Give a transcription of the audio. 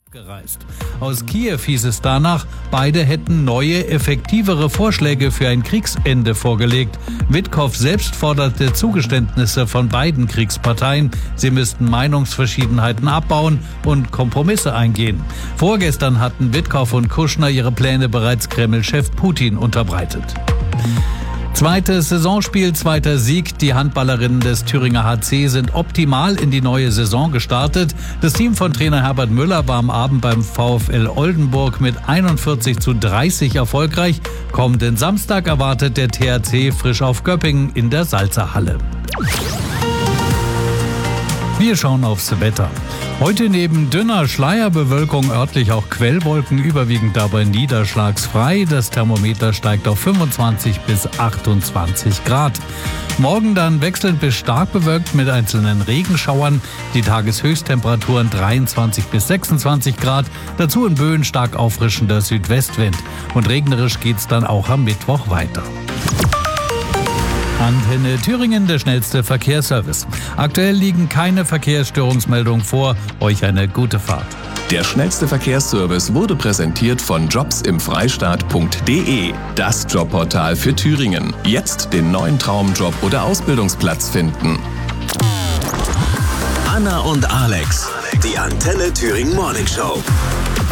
gereist. Aus Kiew hieß es danach, beide hätten neue, effektivere Vorschläge für ein Kriegsende vorgelegt. Witkow selbst forderte Zugeständnisse von beiden Kriegsparteien. Sie müssten Meinungsverschiedenheiten abbauen und Kompromisse eingehen. Vorgestern hatten Witkow und Kushner ihre Pläne bereits Kreml-Chef Putin unterbreitet. Zweites Saisonspiel, zweiter Sieg. Die Handballerinnen des Thüringer HC sind optimal in die neue Saison gestartet. Das Team von Trainer Herbert Müller war am Abend beim VfL Oldenburg mit 41:30 erfolgreich. Kommenden Samstag erwartet der THC frisch auf Göppingen in der Salzerhalle. Wir schauen aufs Wetter. Heute neben dünner Schleierbewölkung örtlich auch Quellwolken, überwiegend dabei niederschlagsfrei. Das Thermometer steigt auf 25 bis 28 Grad. Morgen dann wechselnd bis stark bewölkt mit einzelnen Regenschauern. Die Tageshöchsttemperaturen 23 bis 26 Grad. Dazu in Böen stark auffrischender Südwestwind. Und regnerisch geht's dann auch am Mittwoch weiter. Antenne Thüringen, der schnellste Verkehrsservice. Aktuell liegen keine Verkehrsstörungsmeldungen vor. Euch eine gute Fahrt. Der schnellste Verkehrsservice wurde präsentiert von jobsimfreistaat.de, das Jobportal für Thüringen. Jetzt den neuen Traumjob oder Ausbildungsplatz finden. Anna und Alex, die Antenne Thüringen Morning Show.